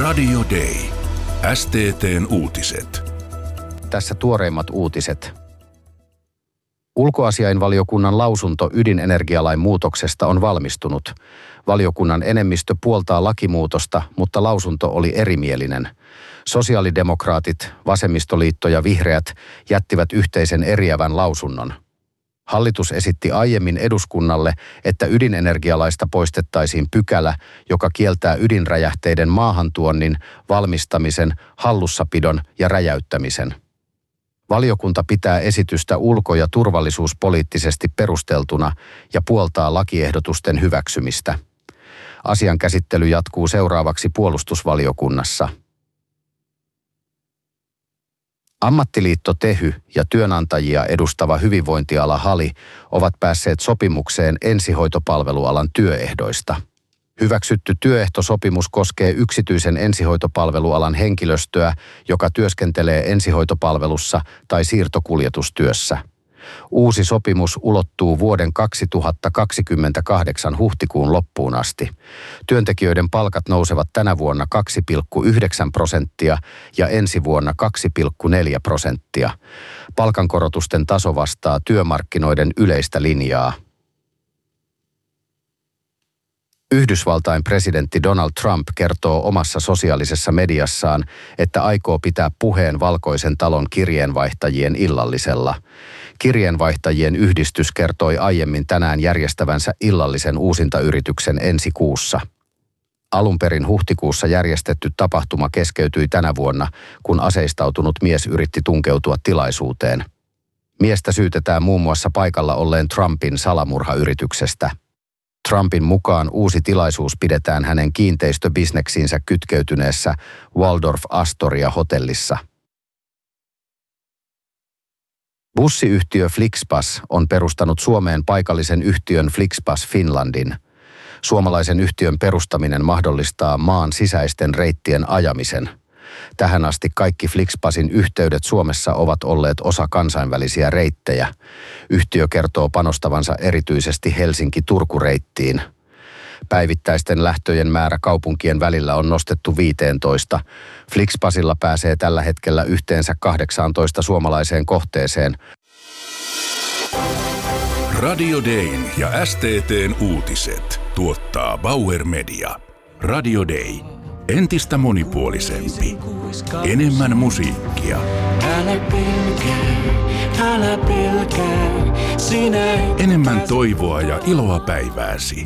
Radio Day. STT:n uutiset. Tässä tuoreimmat uutiset. Ulkoasiainvaliokunnan lausunto ydinenergialain muutoksesta on valmistunut. Valiokunnan enemmistö puoltaa lakimuutosta, mutta lausunto oli erimielinen. Sosiaalidemokraatit, vasemmistoliitto ja vihreät jättivät yhteisen eriävän lausunnon. Hallitus esitti aiemmin eduskunnalle, että ydinenergialaista poistettaisiin pykälä, joka kieltää ydinräjähteiden maahantuonnin, valmistamisen, hallussapidon ja räjäyttämisen. Valiokunta pitää esitystä ulko- ja turvallisuuspoliittisesti perusteltuna ja puoltaa lakiehdotusten hyväksymistä. Asian käsittely jatkuu seuraavaksi puolustusvaliokunnassa. Ammattiliitto Tehy ja työnantajia edustava hyvinvointiala HALI ovat päässeet sopimukseen ensihoitopalvelualan työehdoista. Hyväksytty työehtosopimus koskee yksityisen ensihoitopalvelualan henkilöstöä, joka työskentelee ensihoitopalvelussa tai siirtokuljetustyössä. Uusi sopimus ulottuu vuoden 2028 huhtikuun loppuun asti. Työntekijöiden palkat nousevat tänä vuonna 2,9% ja ensi vuonna 2,4%. Palkankorotusten taso vastaa työmarkkinoiden yleistä linjaa. Yhdysvaltain presidentti Donald Trump kertoo omassa sosiaalisessa mediassaan, että aikoo pitää puheen Valkoisen talon kirjeenvaihtajien illallisella. Kirjeenvaihtajien yhdistys kertoi aiemmin tänään järjestävänsä illallisen uusintayrityksen ensi kuussa. Alun perin huhtikuussa järjestetty tapahtuma keskeytyi tänä vuonna, kun aseistautunut mies yritti tunkeutua tilaisuuteen. Miestä syytetään muun muassa paikalla olleen Trumpin salamurhayrityksestä. Trumpin mukaan uusi tilaisuus pidetään hänen kiinteistöbisneksiinsä kytkeytyneessä Waldorf Astoria-hotellissa. Bussiyhtiö Flixbus on perustanut Suomeen paikallisen yhtiön Flixbus Finlandin. Suomalaisen yhtiön perustaminen mahdollistaa maan sisäisten reittien ajamisen. Tähän asti kaikki Flixbusin yhteydet Suomessa ovat olleet osa kansainvälisiä reittejä. Yhtiö kertoo panostavansa erityisesti Helsinki-Turku-reittiin. Päivittäisten lähtöjen määrä kaupunkien välillä on nostettu 15. Flixbusilla pääsee tällä hetkellä yhteensä 18 suomalaiseen kohteeseen. Radio Dayn ja STT:n uutiset tuottaa Bauer Media. Radio Day. Entistä monipuolisempi. Enemmän musiikkia. Enemmän toivoa ja iloa päivääsi.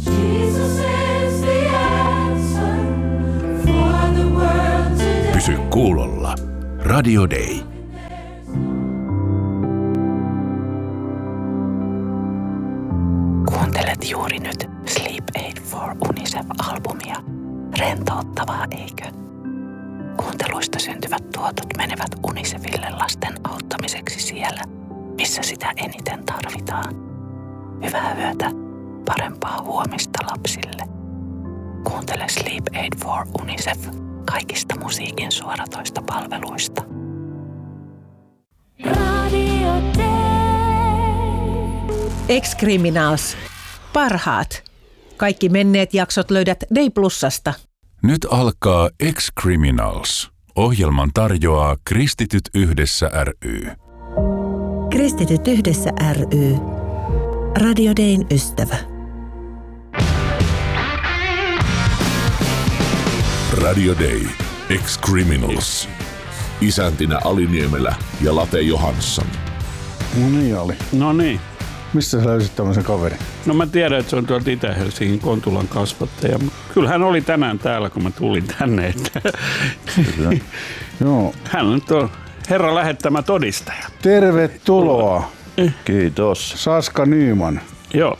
Pysy kuulolla. Radio Day. Kuuntelet juuri nyt Sleep Aid for UNICEF-albumia. Rentouttavaa, eikö? Kuunteluista syntyvät tuotot menevät UNICEFille lasten auttamiseksi siellä, missä sitä eniten tarvitaan. Hyvää yötä, parempaa huomista lapsille. Kuuntele Sleep Aid for UNICEF kaikista musiikin suoratoista palveluista. Radio Ex-Criminals. Parhaat. Kaikki menneet jaksot löydät Day Plusasta. Nyt alkaa Ex-Criminals. Ohjelman tarjoaa Kristityt yhdessä ry. Kristityt yhdessä ry. Radio Dayn ystävä. Radio Day. Ex-Criminals. Isäntinä Ali Niemelä ja Late Johansson. No niin, Ali. No niin. Mistä sä löysit tämmöisen kaverin? No mä tiedän, että se on tuolta Itä-Helsingin Kontulan kasvattaja. Kyllä hän oli tänään täällä, kun mä tulin tänne. Joo. Hän nyt on Herran lähettämä todistaja. Tervetuloa. Kiitos. Saska Nyman. Joo.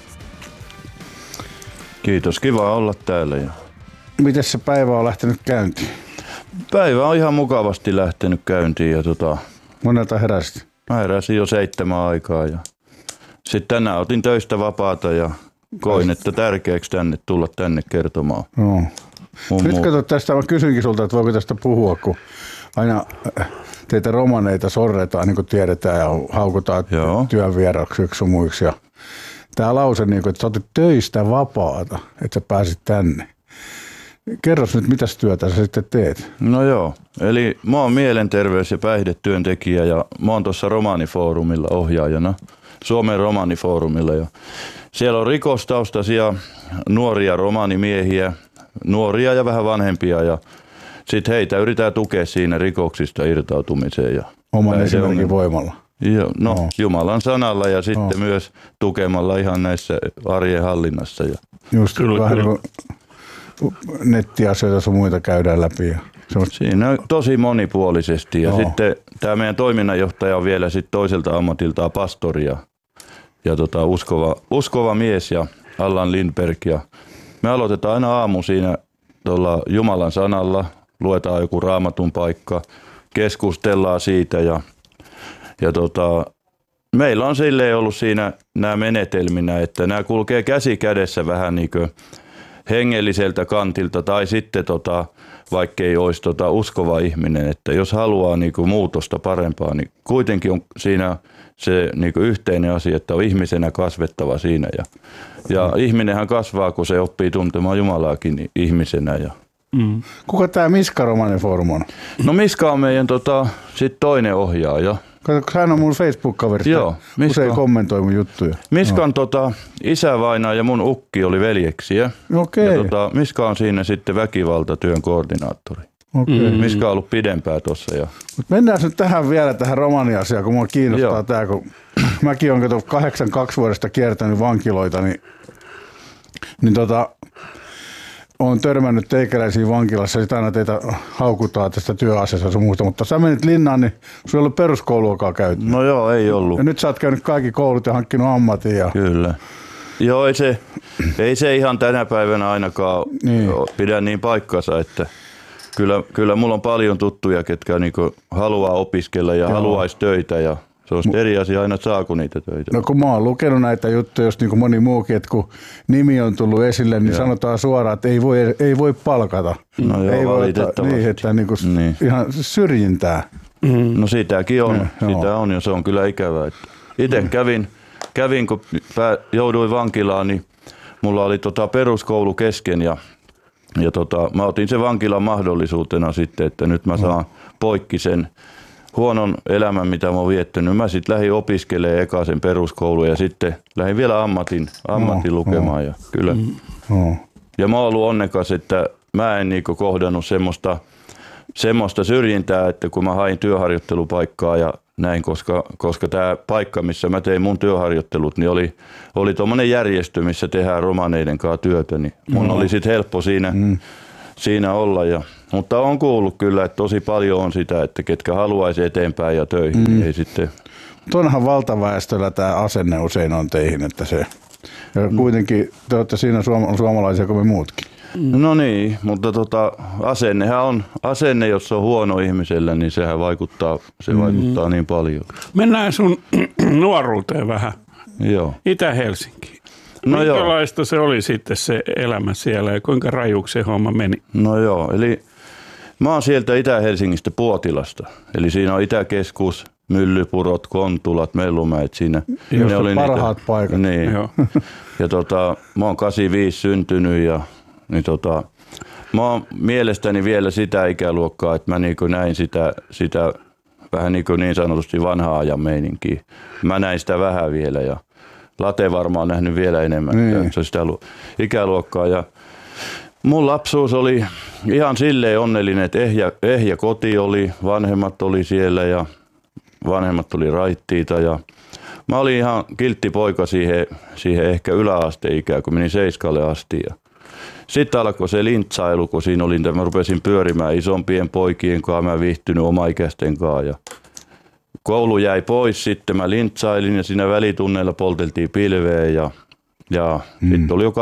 Kiitos, kiva olla täällä. Miten se päivä on lähtenyt käyntiin? Päivä on ihan mukavasti lähtenyt käyntiin. Monelta heräsit? Mä heräsin jo 7 aikaa. Sitten tänään otin töistä vapaata ja koin, että tärkeäksi tulla tänne kertomaan. Joo. Nyt kato tästä, mä kysyinkin sulta, että voiko tästä puhua, kun aina teitä romaneita sorretaan, niin kuin tiedetään, ja haukutaan työnvieraksi muiksi. Tämä lause, että sä otit töistä vapaata, että sä pääsit tänne. Kerros nyt, mitäs työtä sä sitten teet? No joo, eli mä oon mielenterveys- ja päihdetyöntekijä ja mä oon tuossa Romanifoorumilla ohjaajana, Suomen Romanifoorumilla. Ja siellä on rikostaustaisia nuoria romanimiehiä, nuoria ja vähän vanhempia ja sitten heitä yritetään tukea siinä rikoksista irtautumiseen. Ja oman esimerkin voimalla. Joo, no Jumalan sanalla ja sitten myös tukemalla ihan näissä arjen hallinnassa. Ja just vähän niin kuin nettiasioita sun muita käydään läpi. Ja siinä on tosi monipuolisesti ja sitten tämä meidän toiminnanjohtaja on vielä sitten toiselta ammatiltaan pastori ja uskova mies ja Allan Lindberg. Ja me aloitetaan aina aamu siinä tuolla Jumalan sanalla, luetaan joku raamatun paikka, keskustellaan siitä ja meillä on silleen ollut siinä nämä menetelminä, että nämä kulkee käsi kädessä vähän niin kuin hengelliseltä kantilta tai sitten vaikka ei olisi uskova ihminen, että jos haluaa niin kuin muutosta parempaa, niin kuitenkin on siinä se niin kuin yhteinen asia, että on ihmisenä kasvettava siinä ja ihminenhän kasvaa, kun se oppii tuntemaan Jumalaakin ihmisenä. Kuka tämä Miska Romaniforum on? No Miska on meidän sit toinen ohjaaja. Katsotko, hän on mun Facebook-kaverista. Joo, usein kommentoi mun juttuja. Miskan isävainaa ja mun ukki oli veljeksiä. Okei. Ja Miska on siinä sitten väkivaltatyön koordinaattori. Okei. Miska on ollut pidempään tuossa. Mennään nyt tähän romani-asiaan, kun mua kiinnostaa tämä, kun mäkin olen 82 vuodesta kiertänyt vankiloita, niin olen törmännyt teikäläisiin vankilassa, sitten aina teitä haukutaan tästä työasiassa sun muuta, mutta sä menit linnaan, niin sulla ei ollut peruskouluakaan käyty. No joo, ei ollut. Ja nyt sä oot käynyt kaikki koulut ja hankkinut ammatin. Kyllä. Joo, ei se ihan tänä päivänä ainakaan pidä niin paikkansa, että kyllä mulla on paljon tuttuja, ketkä niinku haluaa opiskella ja haluaisi töitä ja se on eri asia aina, saako niitä töitä. No kun mä oon lukenut näitä juttuja, just niin kuin moni muukin, että kun nimi on tullut esille, niin sanotaan suoraan, että ei voi palkata. No joo, ei valitettavasti. Niin, että ihan syrjintää. No sitäkin on, sitä on ja se on kyllä ikävää. Itse kävin, kun jouduin vankilaan, niin mulla oli peruskoulu kesken ja mä otin sen vankilan mahdollisuutena sitten, että nyt mä saan poikki sen huonon elämän, mitä mä oon viettänyt. Mä sitten lähdin opiskelemaan eka sen peruskoulun ja sitten lähdin vielä ammatin lukemaan. Ja kyllä. Ja mä oon ollut onnekas, että mä en niinku kohdannut semmoista syrjintää, että kun mä hain työharjoittelupaikkaa ja näin, koska tämä paikka, missä mä tein mun työharjoittelut, niin oli tommonen järjestö, missä tehdään romaneiden kanssa työtä, niin mun oli sitten helppo siinä olla. Mutta on kuullut kyllä, että tosi paljon on sitä, että ketkä haluaisi eteenpäin ja töihin, niin ei sitten. Onhan valtaväestöllä tämä asenne usein on teihin, että se. Ja kuitenkin te olette siinä suomalaisia kuin me muutkin. No niin, mutta asennehan on, jos on huono ihmisellä, niin sehän vaikuttaa niin paljon. Mennään sun nuoruuteen vähän. Joo. Itä-Helsinki. No minkälaista se oli sitten se elämä siellä ja kuinka rajuksi se homma meni? No joo, eli mä oon sieltä Itä-Helsingistä Puotilasta. Eli siinä on Itäkeskus, Myllypurot, Kontulat, Mellumäet siinä. Ne oli parhaat paikat. Niin. Joo. Ja mä oon 85 syntynyt ja mä oon mielestäni vielä sitä ikäluokkaa, että mä näin sitä vähän niin sanotusti vanhaa ajan meininkiä. Mä näin sitä vähän vielä ja Late varmaan on nähnyt vielä enemmän sitä ikäluokkaa. Ja mun lapsuus oli ihan silleen onnellinen, että ehjä koti oli, vanhemmat oli siellä ja vanhemmat oli raittiita. Ja mä olin ihan kiltti poika siihen ehkä yläasteikään, kun menin 7 asti. Sitten alkoi se lintsailu, kun siinä olin, mä rupesin pyörimään isompien poikien kanssa, mä viihtynyt omaikäisten kanssa. Ja koulu jäi pois, sitten mä lintsailin ja siinä välitunneilla polteltiin pilveä ja sitten oli jo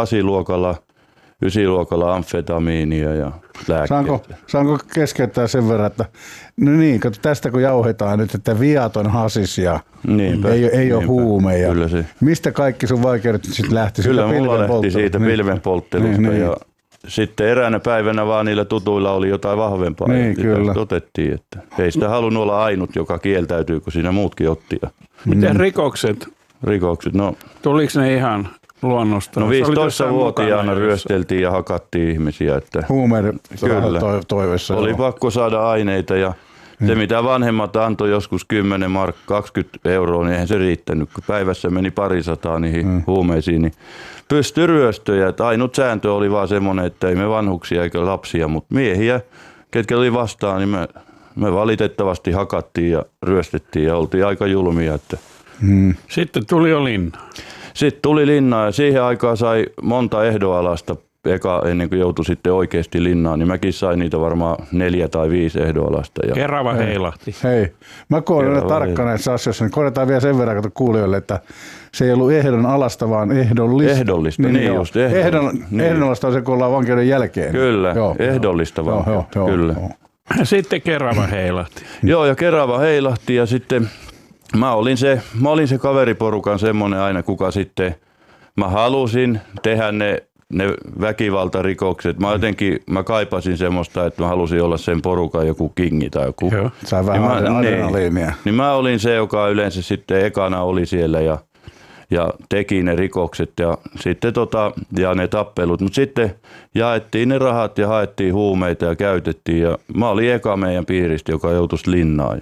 9-luokalla amfetamiinia ja lääkkeitä. Saanko keskeyttää sen verran, että no niin, tästä kun jauhetaan nyt, että viaton hasis ja ei ole huume. Ja mistä kaikki sun vaikeudet sitten lähti? Kyllä mulla lähti siitä pilvenpolttelusta ja sitten eräänä päivänä vaan niillä tutuilla oli jotain vahvempaa. Niin, kyllä. Otettiin, että ei sitä halunnut olla ainut, joka kieltäytyy, kun siinä muutkin otti. Miten rikokset? Rikokset, no. Tuliko ne ihan luonnosta. No 15-vuotiaana ryösteltiin ja hakattiin ihmisiä. Että huumeiden toiveessa. Oli pakko saada aineita ja se mitä vanhemmat antoi joskus 10 markkaa, 20 euroa, niin eihän se riittänyt. Kun päivässä meni 200 niihin huumeisiin, niin pystyi ryöstöjä. Että ainut sääntö oli vaan semmoinen, että ei me vanhuksia eikä lapsia, mutta miehiä, ketkä oli vastaan, niin me valitettavasti hakattiin ja ryöstettiin ja oltiin aika julmia. Että. Sitten tuli jo linna. Sitten tuli linna ja siihen aikaan sai monta ehdonalaista ennen kuin joutui sitten oikeasti linnaan, niin mäkin sain niitä varmaan 4 tai 5 ehdonalaista. Kerava heilahti. Hei, mä olen tarkkana näissä asioissa, niin korjataan vielä sen verran kuulijoille, että se ei ollut ehdon alasta, vaan ehdollista. Ehdollista, niin just. Ehdonalasta on se, kun ollaan vankeuden jälkeen. Kyllä, ehdollista vaan. Kyllä. Sitten kerava heilahti. Joo, ja kerava heilahti ja sitten mä olin se kaveriporukan semmoinen aina, kuka sitten, mä halusin tehdä ne väkivaltarikokset. Mä kaipasin semmoista, että mä halusin olla sen porukan joku kingi tai joku. Joo, sai vähän adrenaliinia. Niin mä olin se, joka yleensä sitten ekana oli siellä ja teki ne rikokset ja sitten ja ne tappelut. Mutta sitten jaettiin ne rahat ja haettiin huumeita ja käytettiin ja mä olin eka meidän piiristä, joka joutuisi linnaan.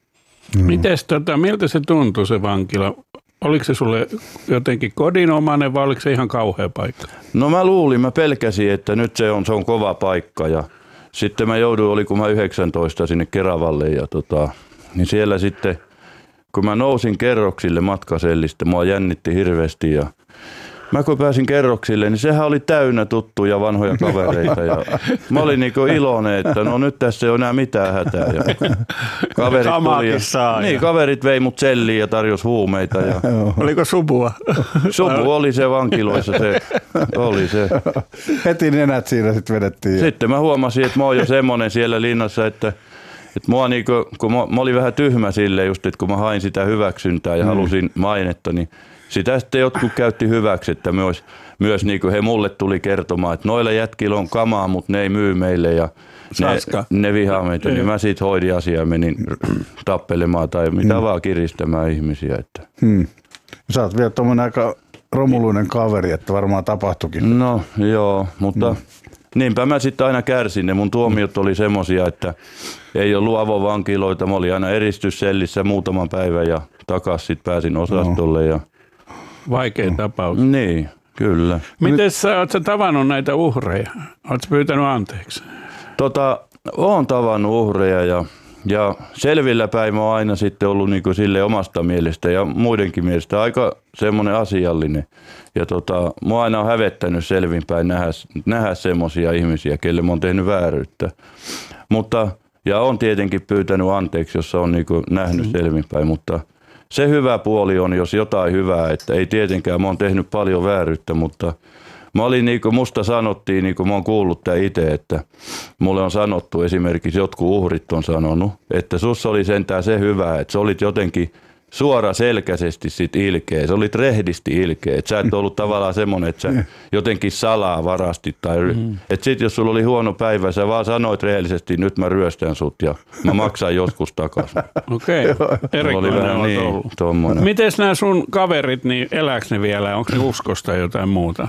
Mites miltä se tuntui se vankila? Oliko se sulle jotenkin kodinomainen vai oliko se ihan kauhea paikka? No mä pelkäsin, että nyt se on kova paikka ja sitten mä jouduin, oliko mä 19 sinne Keravalle ja niin siellä sitten, kun mä nousin kerroksille matkasellistä, mua jännitti hirveästi ja mä kun pääsin kerroksille, niin sehän oli täynnä tuttuja vanhoja kavereita ja mä olin niinku iloinen, että no nyt tässä ei ole enää mitään hätää. Ja kaverit tuli kaverit vei mut selliin ja tarjosi huumeita. Ja oliko supua? Supu oli se vankiloissa, se oli se. Heti nenät siinä sitten vedettiin. Sitten mä huomasin, että mä oon jo semmoinen siellä linnassa, että mua niinku, kun mä olin vähän tyhmä silleen just, että kun mä hain sitä hyväksyntää ja halusin mainetta, niin sitä sitten jotkut käytti hyväksi, että myös niin kuin he mulle tuli kertomaan, että noilla jätkillä on kamaa, mutta ne ei myy meille ja ne vihaa meitä. Niin mä siitä hoidin asiaa ja menin tappelemaan tai mitä vaan kiristämään ihmisiä. Että. Sä oot vielä tommonen aika romuluinen kaveri, että varmaan tapahtuikin. No joo, mutta niinpä mä sitten aina kärsin. Ne mun tuomiot oli semmosia, että ei ollut avovankiloita. Mä olin aina eristyssellissä muutaman päivän ja takas sit pääsin osastolle ja vaikea tapaus. Niin, kyllä. Miten ootko tavannut näitä uhreja? Ootko pyytänyt anteeksi? Oon tavannut uhreja ja selvillä päin mä oon aina sitten ollut niinku sille omasta mielestä ja muidenkin mielestä aika semmoinen asiallinen. Ja mua aina on hävettänyt selvinpäin nähdä semmoisia ihmisiä, kelle mä oon tehnyt vääryyttä. Ja on tietenkin pyytänyt anteeksi, jos on niinku nähnyt selvinpäin, mutta se hyvä puoli on, jos jotain hyvää, että ei tietenkään, mä oon tehnyt paljon vääryyttä, mutta mä olin musta sanottiin, niin kuin mä oon kuullut tää itse, että mulle on sanottu, esimerkiksi jotkut uhrit on sanonut, että sussa oli sentään se hyvä, että sä olit jotenkin suoraselkäisesti sit ilkeä, sä olit rehdisti ilkeä, että sä et ollut tavallaan semmoinen, että sä jotenkin salaa varastit tai että sit jos sulla oli huono päivä, sä vaan sanoit rehellisesti, nyt mä ryöstän sut ja mä maksan joskus takaisin. Okei, erikoinen on ollut. Tommoinen. Mites nämä sun kaverit, niin elääkö ne vielä, onko ne uskosta jotain muuta?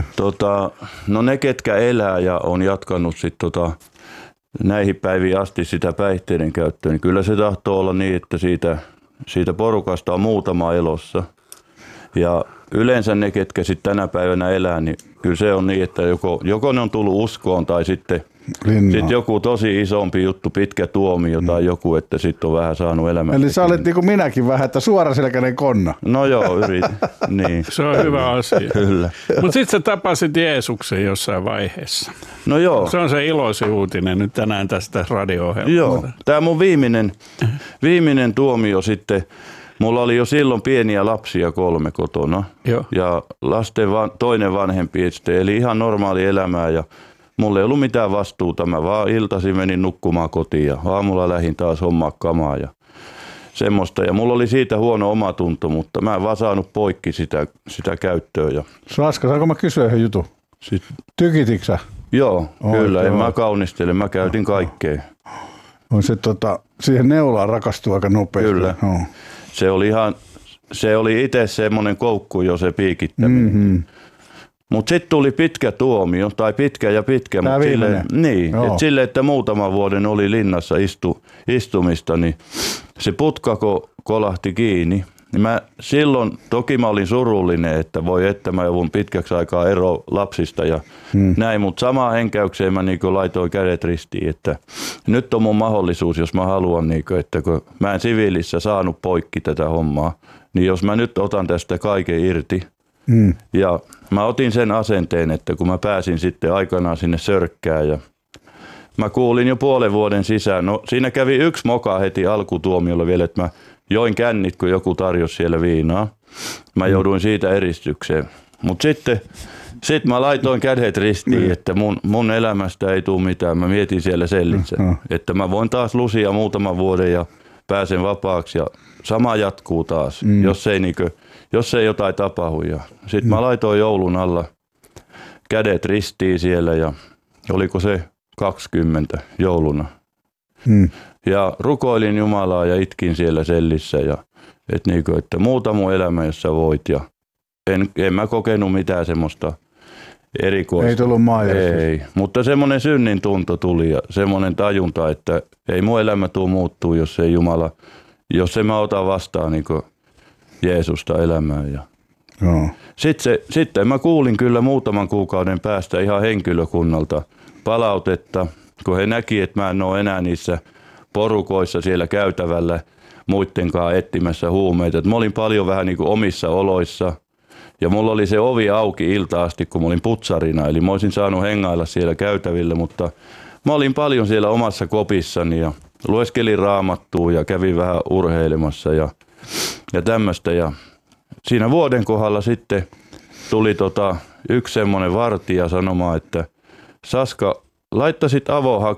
No ne ketkä elää ja on jatkanut sit näihin päiviin asti sitä päihteiden käyttöä, niin kyllä se tahtoo olla niin, että siitä porukasta on muutama elossa. Ja yleensä ne, ketkä sitten tänä päivänä elää, niin kyllä se on niin, että joko ne on tullut uskoon tai sitten joku tosi isompi juttu, pitkä tuomio tai joku, että sitten on vähän saanut elämästä. Eli sä olet niin kuin minäkin vähän, että suoraselkäinen konna. No joo, niin. Se on hyvä asia. Kyllä. Mutta sitten sä tapasit Jeesuksen jossain vaiheessa. No joo. Se on se iloisin uutinen nyt tänään tästä radio-ohjelmasta. Joo, tämä mun viimeinen tuomio sitten. Mulla oli jo silloin pieniä lapsia 3 kotona. Joo. Ja lasten toinen vanhempi eli ihan normaali elämää ja mulla ei ollut mitään vastuuta. Mä vaan iltaisin menin nukkumaan kotiin ja aamulla lähdin taas hommaa kamaa ja semmoista. Ja mulla oli siitä huono omatunto, mutta mä en vaan saanut poikki sitä käyttöä. Ja Raska, saanko mä kysyä yhden jutun? Tykititkö sä? Joo, kyllä. En mä kaunistele. Mä käytin kaikkea. On se siihen neulaan rakastuu aika nopeasti. Kyllä. Se oli ihan se oli itse semmoinen koukku jo se piikittäminen. Mm-hmm. Mutta sitten tuli pitkä tuomio, tai pitkä, mutta silleen, että muutaman vuoden oli linnassa istumista, niin se putka kolahti kiinni. Niin toki mä olin surullinen, että mä joudun pitkäksi aikaa eroon lapsista ja näin, mutta samaan henkäykseen mä niin laitoin kädet ristiin, että nyt on mun mahdollisuus, jos mä haluan, niin että kun mä en siviilissä saanut poikki tätä hommaa, niin jos mä nyt otan tästä kaiken irti, ja mä otin sen asenteen, että kun mä pääsin sitten aikanaan sinne Sörkkään ja mä kuulin jo puolen vuoden sisään, no siinä kävi yksi moka heti alkutuomiolla vielä, että mä join kännit, kun joku tarjosi siellä viinaa. Mä jouduin siitä eristykseen. Mutta sitten mä laitoin kädet ristiin, että mun elämästä ei tule mitään. Mä mietin siellä sellissä, että mä voin taas lusia muutaman vuoden ja pääsen vapaaksi ja sama jatkuu taas, jos ei jotain tapahdu. Sitten mä laitoin joulun alla kädet ristiin siellä ja oliko se 20 jouluna. Ja rukoilin Jumalaa ja itkin siellä sellissä, että muuta mun elämä, jos sä voit. Ja en mä kokenut mitään semmoista erikoista. Ei tullut maajärjestys. Ei, mutta semmoinen synnin tunto tuli ja semmoinen tajunta, että ei mun elämä tule muuttuu, jos en mä ota vastaan niin Jeesusta elämään. Sitten mä kuulin kyllä muutaman kuukauden päästä ihan henkilökunnalta palautetta, kun he näki, että mä en ole enää niissä porukoissa siellä käytävällä muittenkaan etsimässä huumeita. Et mä olin paljon vähän niin kuin omissa oloissa ja mulla oli se ovi auki ilta asti, kun mä olin putsarina. Eli mä olisin saanut hengailla siellä käytävillä, mutta mä olin paljon siellä omassa kopissani ja lueskelin Raamattua ja kävin vähän urheilemassa ja tämmöistä. Ja siinä vuoden kohdalla sitten tuli yksi semmoinen vartija sanomaan, että Saska, laittaisit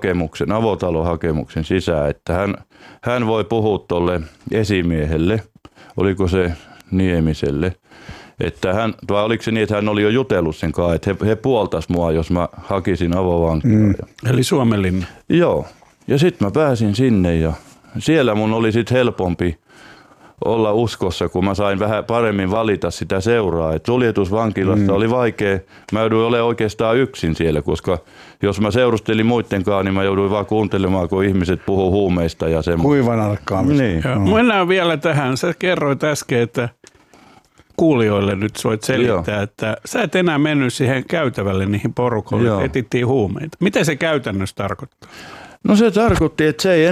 avotalohakemuksen sisään, että hän voi puhua tolle esimiehelle, oliko se Niemiselle, että vai oliko se niin, että hän oli jo jutellut sen kanssa, että he puoltas mua, jos mä hakisin avovankilaan. Eli Suomenlinna. Joo, ja sitten mä pääsin sinne ja siellä mun oli sitten helpompi olla uskossa, kun mä sain vähän paremmin valita sitä seuraa. Et suljetusvankilassa oli vaikea. Mä jouduin olemaan oikeastaan yksin siellä, koska jos mä seurustelin muittenkaan, niin mä jouduin vaan kuuntelemaan, kun ihmiset puhuu huumeista ja semmoista. Kuivan alkaamista. Niin. Mennään vielä tähän. Sä kerroit äsken, että kuulijoille nyt voit selittää, että sä et enää mennyt siihen käytävälle niihin porukoille, etittiin huumeita. Mitä se käytännössä tarkoittaa? No se tarkoitti, että se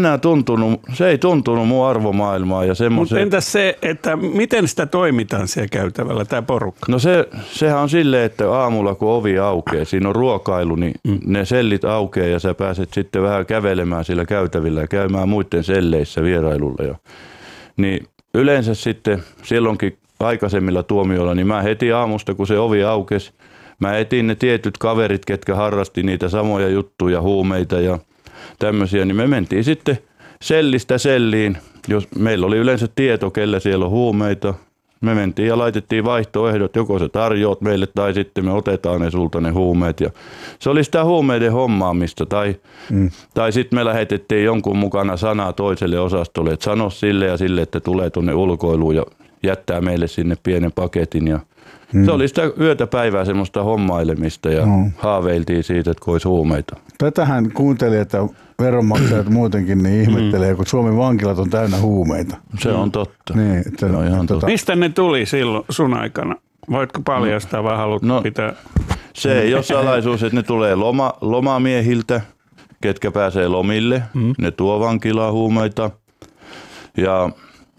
ei tuntunut mun arvomaailmaa. Mutta entäs se, että miten sitä toimitaan siellä käytävällä, tämä porukka? No sehän on silleen, että aamulla kun ovi aukeaa, siinä on ruokailu, niin ne sellit aukeaa ja sä pääset sitten vähän kävelemään siellä käytävillä ja käymään muiden selleissä vierailulla. Niin yleensä sitten silloinkin aikaisemmilla tuomioilla, niin mä heti aamusta, kun se ovi aukesi, mä etin ne tietyt kaverit, ketkä harrasti niitä samoja juttuja, huumeita ja tämmöisiä, niin me mentiin sitten sellistä selliin, jos meillä oli yleensä tieto, kellä siellä on huumeita. Me mentiin ja laitettiin vaihtoehdot, joko sä tarjoat meille tai sitten me otetaan ne sulta ne huumeet. Ja se oli sitä huumeiden hommaamista tai sitten me lähetettiin jonkun mukana sanaa toiselle osastolle, että sano sille ja sille, että tulee tuonne ulkoiluun ja jättää meille sinne pienen paketin. Ja se oli sitä yötä päivää semmoista hommailemista ja haaveiltiin siitä, että olisi huumeita. Tätähän kuuntelijat ja veronmaksajat muutenkin niin ihmettelee, kun Suomen vankilat on täynnä huumeita. Se on totta. Niin, no ihan totta. Mistä ne tuli silloin sun aikana? Voitko paljastaa vai haluat pitää? Se ei ole salaisuus, että ne tulee lomamiehiltä, ketkä pääsee lomille. Ne tuo vankilaan huumeita ja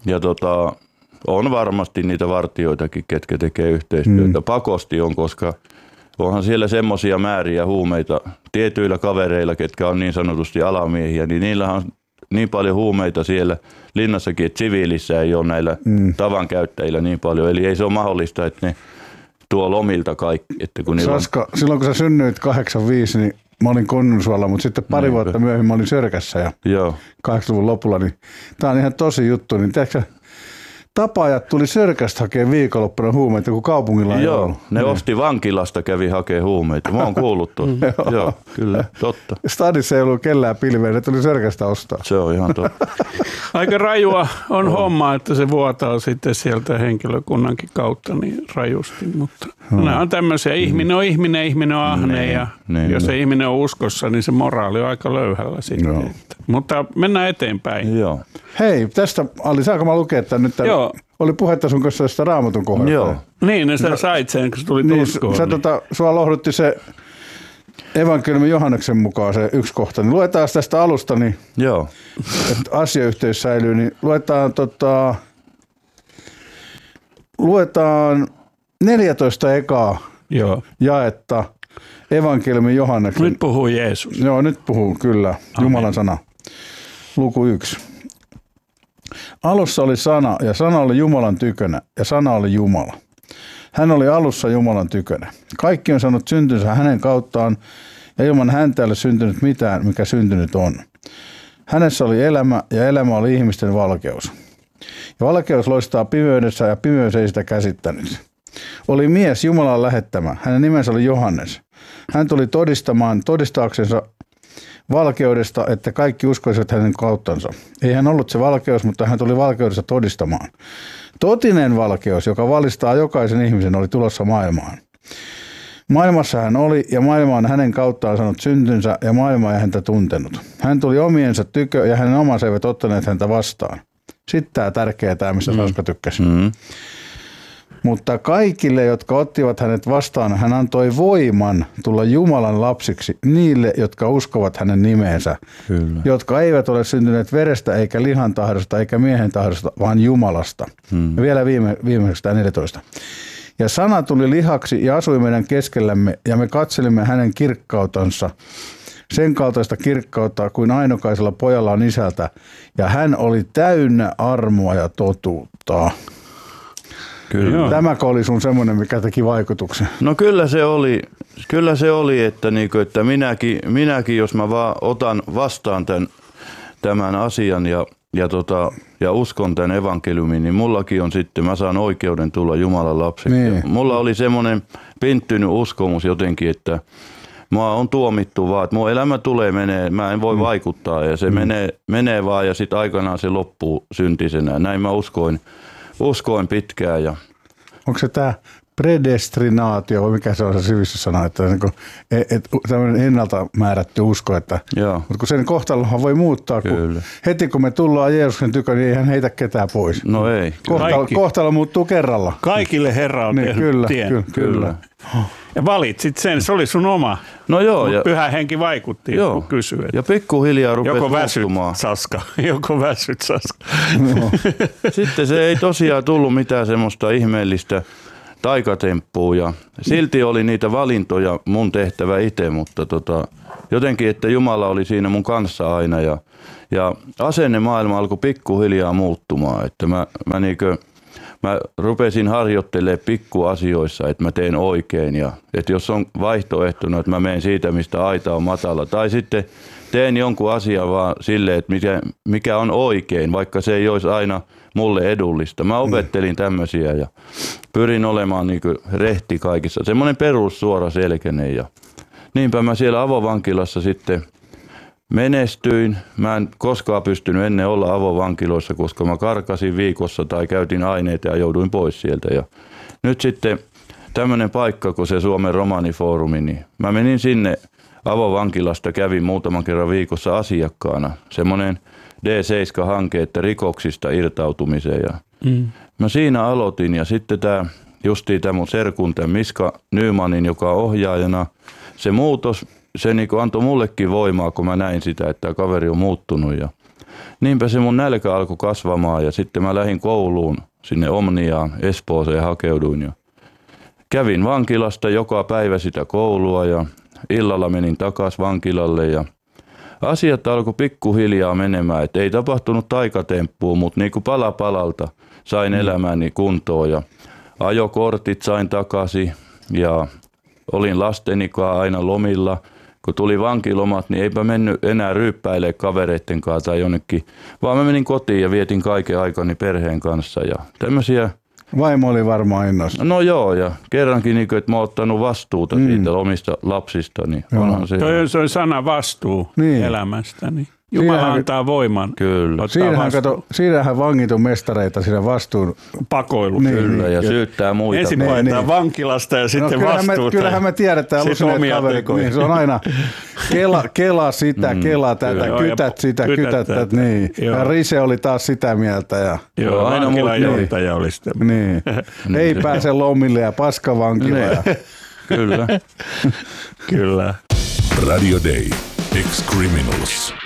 on varmasti niitä vartijoitakin, ketkä tekee yhteistyötä. Pakosti on, koska onhan siellä semmoisia määriä huumeita tietyillä kavereilla, ketkä on niin sanotusti alamiehiä, niin niillä on niin paljon huumeita siellä linnassakin, että siviilissä ei ole näillä tavankäyttäjillä niin paljon. Eli ei se ole mahdollista, että ne tuo lomilta kaikki. Että kun Saska, silloin kun sä synnyit 85, niin mä olin Konnunsuolla, mutta sitten pari vuotta myöhemmin mä olin Sörkässä ja 80-luvun lopulla. Niin tää on ihan tosi juttu. Niin tapaajat tuli Sörkästä hakemaan viikonloppuna huumeita, kun kaupungilla ei ollut. Ne osti vankilasta, kävi hakemaan huumeita. Mä oon kuullut tuosta. Joo, kyllä, totta. Stadissa ei ollut kellään pilveä, ne tuli Sörkästä ostaa. Se on ihan totta. Aika rajua on homma, että se vuotaa sitten sieltä henkilökunnankin kautta niin rajusti, mutta nämä on tämmöisiä. Ihminen on ahne ja jos se ihminen on uskossa, niin se moraali on aika löyhällä sitten. Mutta mennään eteenpäin. Joo. Hei, tästä Ali, saanko mä lukea tämän nyt? Oli puhetta sun kanssa tästä Raamatun kohdasta. Joo. Niin, sä sait sen, kun sä tulit uskoon. Sua lohdutti se evankeliumi Johanneksen mukaan se yksi kohta. Niin luetaan tästä alusta, niin, että asiayhteys säilyy. Niin luetaan 14 ekaa jaetta evankeliumi Johanneksen. Nyt puhuu Jeesus. Joo, nyt puhuu kyllä. Amen. Jumalan sana. Luku 1. Alussa oli sana, ja sana oli Jumalan tykönä, ja sana oli Jumala. Hän oli alussa Jumalan tykönä. Kaikki on saanut syntynsä hänen kauttaan, ja ilman häntä ei ole syntynyt mitään, mikä syntynyt on. Hänessä oli elämä, ja elämä oli ihmisten valkeus. Ja valkeus loistaa pimeydessä, ja pimeys ei sitä käsittänyt. Oli mies Jumalan lähettämä. Hänen nimensä oli Johannes. Hän tuli todistaaksensa valkeudesta, että kaikki uskoisivat hänen kauttansa. Ei hän ollut se valkeus, mutta hän tuli valkeudesta todistamaan. Totinen valkeus, joka valistaa jokaisen ihmisen, oli tulossa maailmaan. Maailmassa hän oli, ja maailma on hänen kauttaan saanut syntynsä, ja maailma ei häntä tuntenut. Hän tuli omiensa tykö, ja hänen omansa eivät ottaneet häntä vastaan. Sitten tämä tärkeä, mistä Saska tykkäsi. Mutta kaikille, jotka ottivat hänet vastaan, hän antoi voiman tulla Jumalan lapsiksi niille, jotka uskovat hänen nimeensä, jotka eivät ole syntyneet verestä eikä lihan tahdosta eikä miehen tahdosta, vaan Jumalasta. Ja vielä viimeiseksi tämä 14. Ja sana tuli lihaksi ja asui meidän keskellämme, ja me katselimme hänen kirkkautansa, sen kaltaista kirkkautta kuin ainokaisella pojalla on isältä, ja hän oli täynnä armoa ja totuutta. Kyllä. Tämäkö oli sun semmoinen, mikä teki vaikutuksen? No kyllä se oli, että minäkin jos mä vaan otan vastaan tämän asian ja uskon tämän evankeliumin, niin mullakin on sitten, mä saan oikeuden tulla Jumalan lapseksi. Niin. Mulla oli semmoinen pinttynyt uskomus jotenkin, että mua on tuomittu vaan, että mun elämä menee, mä en voi vaikuttaa ja se menee vaan ja sitten aikanaan se loppuu syntisenä. Näin mä uskoin pitkään. Onko se tämä predestinaatio, vai mikä se on se sivistyssana, että tämmöinen ennalta määrätty usko, mutta kun sen kohtalohan voi muuttaa, heti kun me tullaan Jeesuksen tykö, niin ei hän heitä ketään pois. No ei. Kohtalo muuttuu kerralla. Kaikille Herra on tehnyt tien. Kyllä. Ja valitsit sen, se oli sun oma. No joo. Pyhä henki vaikutti, kun kysyi. Ja pikkuhiljaa rupesi muuttumaan. Joko väsyt, Saska. No. Sitten se ei tosiaan tullut mitään semmoista ihmeellistä taikatemppua ja silti oli niitä valintoja mun tehtävä itse, mutta jotenkin, että Jumala oli siinä mun kanssa aina ja asennemaailma alkoi pikkuhiljaa muuttumaan, että mä rupesin harjoittelemaan pikkuasioissa, että mä teen oikein ja että jos on vaihtoehtona, että mä menen siitä, mistä aita on matala tai sitten teen jonkun asian vaan silleen, että mikä on oikein, vaikka se ei olisi aina mulle edullista. Mä opettelin tämmöisiä ja pyrin olemaan niin kuin rehti kaikissa. Semmoinen perussuora selkeinen ja niinpä mä siellä avovankilassa sitten menestyin. Mä en koskaan pystynyt ennen olla avovankiloissa, koska mä karkasin viikossa tai käytin aineita ja jouduin pois sieltä. Ja nyt sitten tämmöinen paikka, kun se Suomen Romanifoorumi, niin mä menin sinne avovankilasta, kävin muutaman kerran viikossa asiakkaana. Semmoinen D7-hanke, että rikoksista irtautumiseen. Ja mä siinä aloitin ja sitten tämä mun serkun, tämän Miska Nymanin, joka on ohjaajana, se muutos, se niinku antoi mullekin voimaa, kun mä näin sitä, että tämä kaveri on muuttunut. Ja niinpä se mun nälkä alkoi kasvamaan ja sitten mä lähdin kouluun sinne Omniaan, Espooseen hakeuduin. Ja kävin vankilasta joka päivä sitä koulua ja illalla menin takaisin vankilalle ja asiat alkoi pikkuhiljaa menemään. Et ei tapahtunut taikatemppua, mutta niinku pala palalta sain elämäni kuntoon ja ajokortit sain takaisin ja olin lastenikaan aina lomilla. kun tuli vankilomat, niin eipä mennyt enää ryyppäilemään kavereitten kanssa tai jonnekin, vaan mä menin kotiin ja vietin kaiken aikani perheen kanssa ja tämmöisiä. Vaimo oli varmaan innostunut. No joo, ja kerrankin, niin kuin, että mä oon ottanut vastuuta siitä omista lapsista. Niin onhan se. Se on sana vastuu elämästä. Niin. Jumala antaa voiman. Kyllä. Siinähän vangit on mestareita siinä vastuun pakoilu. Kyllä, ja syyttää muita. Ensin paetaan vankilasta ja sitten vastuuta. Kyllähän me tiedetään usein kaverit. Niin, se on aina kela sitä, kela tätä, kytät sitä, kytät tätä. Niin. Ja Rise oli taas sitä mieltä. Joo, aina vankilajohtaja oli sitä. Niin. Ei pääse lomille ja paskavankila. Kyllä. Kyllä. Radio Day. Ex-Criminals.